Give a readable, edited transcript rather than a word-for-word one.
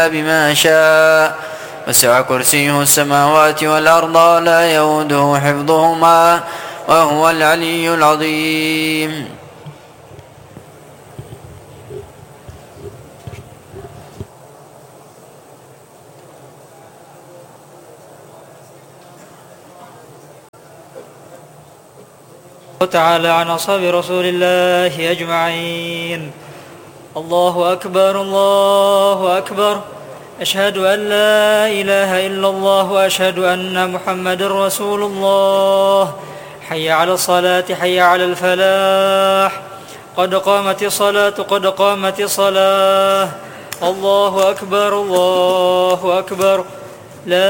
بما شاء وسع كرسيه السماوات والأرض لا يؤوده حفظهما وهو العلي العظيم. تعالى عن أصحاب رسول الله أجمعين. الله أكبر الله أكبر، أشهد أن لا إله إلا الله وأشهد أن محمد رسول الله. حي على الصلاة حي على الفلاح، قد قامت الصلاة قد قامت الصلاة. الله أكبر الله أكبر.